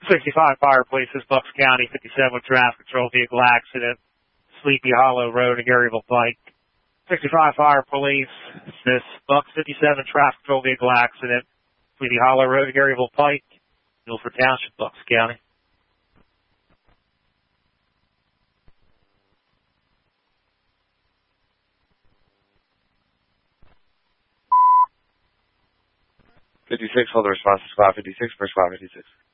65 Fire Police, this Bucks County, 57 with traffic control vehicle accident, Sleepy Hollow Road in Garyville Pike. 65 Fire Police, this Bucks 57 traffic control vehicle accident, Sleepy Hollow Road in Garyville Pike, Milford Township, Bucks County. hold the response to squad 56 for squad 56.